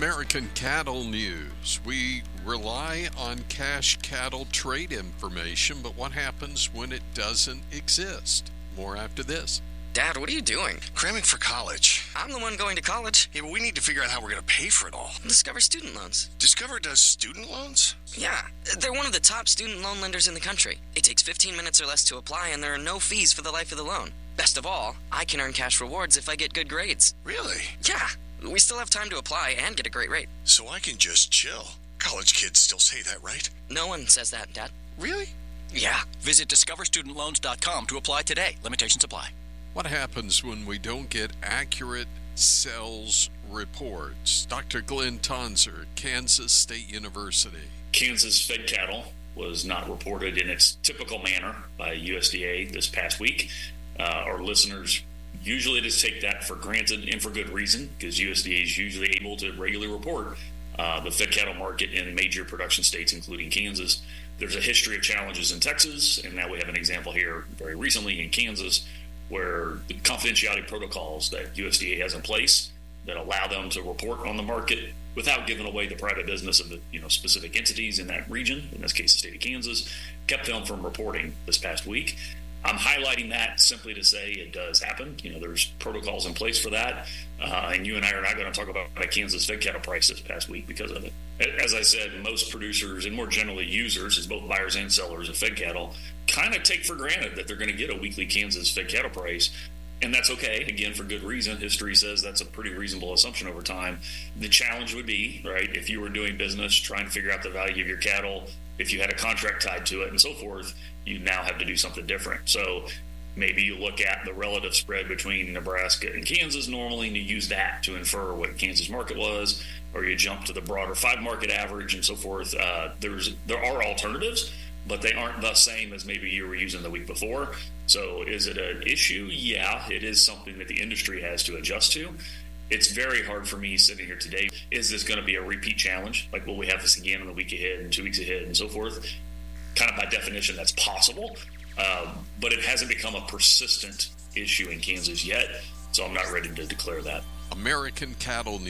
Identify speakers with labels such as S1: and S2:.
S1: American Cattle News. We rely on cash cattle trade information, but what happens when it doesn't exist? More after this.
S2: Dad, what are you doing?
S3: Cramming for college.
S2: I'm the one going to college.
S3: Yeah, but we need to figure out how we're going to pay for it all.
S2: Discover Student Loans.
S3: Discover does student loans?
S2: Yeah, they're one of the top student loan lenders in the country. It takes 15 minutes or less to apply, and there are no fees for the life of the loan. Best of all, I can earn cash rewards if I get good grades.
S3: Really?
S2: Yeah, we still have time to apply and get a great rate.
S3: So I can just chill. College kids still say that, right?
S2: No one says that, Dad.
S3: Really?
S2: Yeah.
S4: Visit discoverstudentloans.com to apply today. Limitations apply.
S1: What happens when we don't get accurate sales reports? Dr. Glenn Tonser, Kansas State University.
S5: Kansas fed cattle was not reported in its typical manner by USDA this past week. Our listeners usually just take that for granted and for good reason, because USDA is usually able to regularly report the fed cattle market in major production states, including Kansas. There's a history of challenges in Texas, and now we have an example here very recently in Kansas, where the confidentiality protocols that USDA has in place that allow them to report on the market without giving away the private business of the specific entities in that region, in this case the state of Kansas, kept them from reporting this past week. I'm highlighting that simply to say it does happen. There's protocols in place for that. And you and I are not going to talk about a Kansas fed cattle price this past week because of it. As I said, most producers and more generally users, as both buyers and sellers of fed cattle, kind of take for granted that they're going to get a weekly Kansas fed cattle price. And that's okay, again, for good reason. History says that's a pretty reasonable assumption over time. The challenge would be, right, if you were doing business, trying to figure out the value of your cattle, if you had a contract tied to it and so forth, you now have to do something different. So maybe you look at the relative spread between Nebraska and Kansas normally, and you use that to infer what Kansas market was, or you jump to the broader 5 market average and so forth. There are alternatives, but they aren't the same as maybe you were using the week before. So is it an issue? Yeah, it is something that the industry has to adjust to. It's very hard for me sitting here today. Is this going to be a repeat challenge? Like, will we have this again in the week ahead and 2 weeks ahead and so forth? Kind of by definition, that's possible. But it hasn't become a persistent issue in Kansas yet. So I'm not ready to declare that.
S1: American Cattle News.